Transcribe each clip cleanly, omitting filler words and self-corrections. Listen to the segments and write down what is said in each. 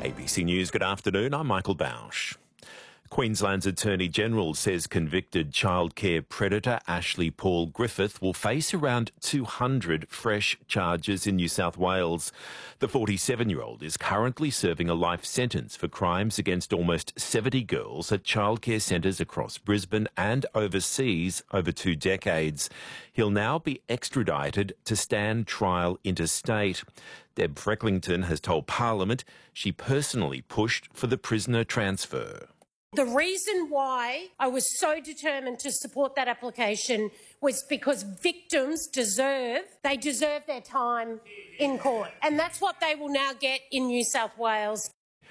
ABC News, good afternoon. I'm Michael Bausch. Queensland's Attorney-General says convicted childcare predator Ashley Paul Griffith will face around 200 fresh charges in New South Wales. The 47-year-old is currently serving a life sentence for crimes against almost 70 girls at childcare centres across Brisbane and overseas over 2 decades. He'll now be extradited to stand trial interstate. Deb Frecklington has told Parliament she personally pushed for the prisoner transfer. The reason why I was so determined to support that application was because victims deserve their time in court. And that's what they will now get in New South Wales.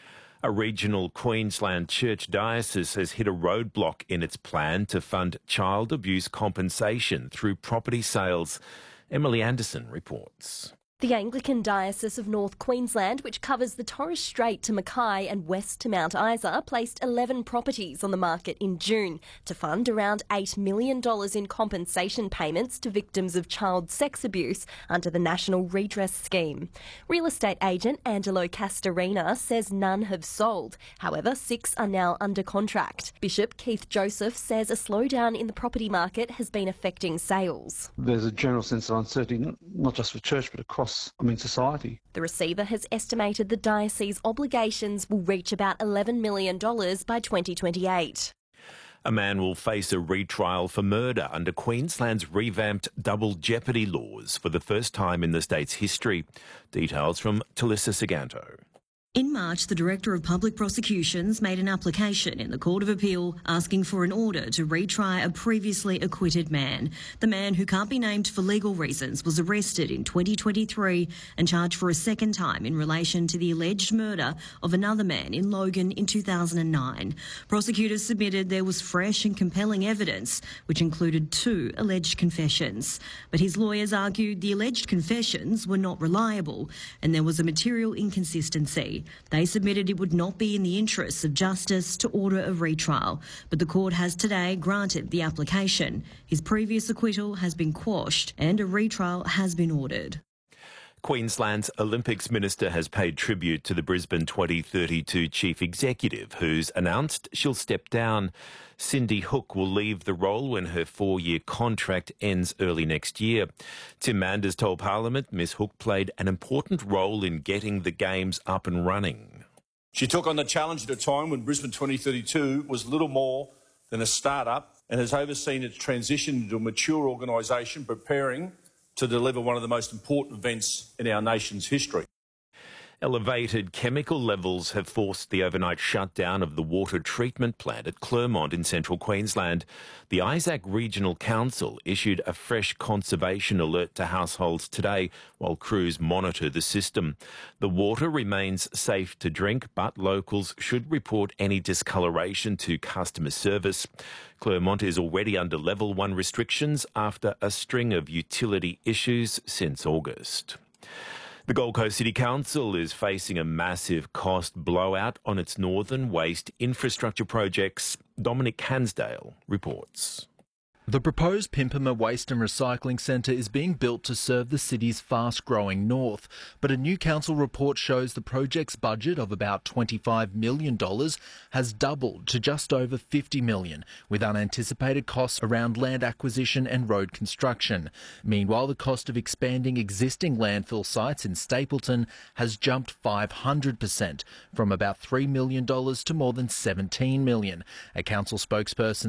A regional Queensland church diocese has hit a roadblock in its plan to fund child abuse compensation through property sales. Emily Anderson reports. The Anglican Diocese of North Queensland, which covers the Torres Strait to Mackay and west to Mount Isa, placed 11 properties on the market in June to fund around $8 million in compensation payments to victims of child sex abuse under the National Redress Scheme. Real estate agent Angelo Castorina says none have sold. However, 6 are now under contract. Bishop Keith Joseph says a slowdown in the property market has been affecting sales. There's a general sense of uncertainty, not just for church, but across society. The receiver has estimated the diocese obligations will reach about $11 million by 2028. A man will face a retrial for murder under Queensland's revamped double jeopardy laws for the first time in the state's history. Details from Talissa Siganto. In March, the Director of Public Prosecutions made an application in the Court of Appeal asking for an order to retry a previously acquitted man. The man, who can't be named for legal reasons, was arrested in 2023 and charged for a second time in relation to the alleged murder of another man in Logan in 2009. Prosecutors submitted there was fresh and compelling evidence, which included 2 alleged confessions. But his lawyers argued the alleged confessions were not reliable and there was a material inconsistency. They submitted it would not be in the interests of justice to order a retrial, but the court has today granted the application. His previous acquittal has been quashed and a retrial has been ordered. Queensland's Olympics Minister has paid tribute to the Brisbane 2032 Chief Executive, who's announced she'll step down. Cindy Hook will leave the role when her 4-year contract ends early next year. Tim Manders told Parliament Ms Hook played an important role in getting the Games up and running. She took on the challenge at a time when Brisbane 2032 was little more than a start-up and has overseen its transition into a mature organisation preparing to deliver one of the most important events in our nation's history. Elevated chemical levels have forced the overnight shutdown of the water treatment plant at Clermont in central Queensland. The Isaac Regional Council issued a fresh conservation alert to households today while crews monitor the system. The water remains safe to drink, but locals should report any discoloration to customer service. Clermont is already under level 1 restrictions after a string of utility issues since August. The Gold Coast City Council is facing a massive cost blowout on its northern waste infrastructure projects. Dominic Hansdale reports. The proposed Pimpama Waste and Recycling Centre is being built to serve the city's fast-growing north, but a new council report shows the project's budget of about $25 million has doubled to just over $50 million, with unanticipated costs around land acquisition and road construction. Meanwhile, the cost of expanding existing landfill sites in Stapleton has jumped 500%, from about $3 million to more than $17 million. A council spokesperson